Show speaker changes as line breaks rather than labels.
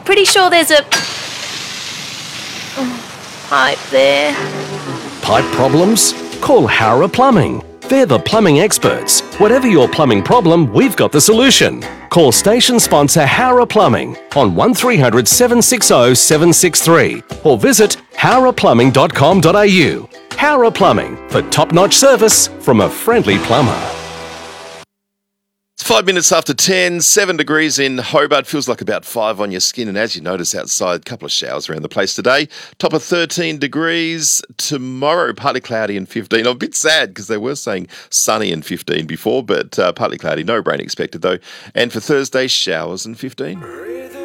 pretty sure there's a pipe there.
Pipe problems? Call Howrah Plumbing. They're the plumbing experts. Whatever your plumbing problem, we've got the solution. Call station sponsor Howrah Plumbing on 1300 760 763 or visit howrahplumbing.com.au. Howrah Plumbing for top-notch service from a friendly plumber.
It's 5 minutes after 10, 7 degrees in Hobart. Feels like about 5 on your skin. And as you notice outside, a couple of showers around the place today. Top of 13 degrees. Tomorrow, partly cloudy and 15. I'm a bit sad because they were saying sunny and 15 before, but partly cloudy. No rain expected though. And for Thursday, showers and 15.